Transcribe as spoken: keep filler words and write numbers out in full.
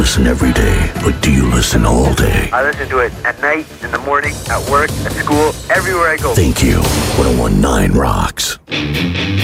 listen every day, but do you listen all day? I listen to it at night, in the morning, at work, at school, everywhere I go. Thank you. one oh one point nine rocks.